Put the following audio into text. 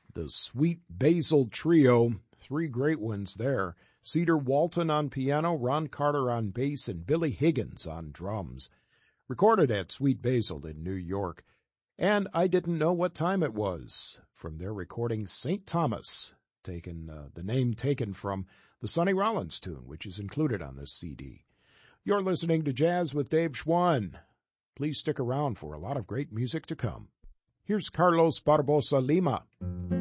The Sweet Basil Trio, three great ones there. Cedar Walton on piano, Ron Carter on bass, and Billy Higgins on drums. Recorded at Sweet Basil in New York. And I Didn't Know What Time It Was, from their recording St. Thomas, the name taken from the Sonny Rollins tune, which is included on this CD. You're listening to Jazz with Dave Schwann. Please stick around for a lot of great music to come. Here's Carlos Barbosa Lima.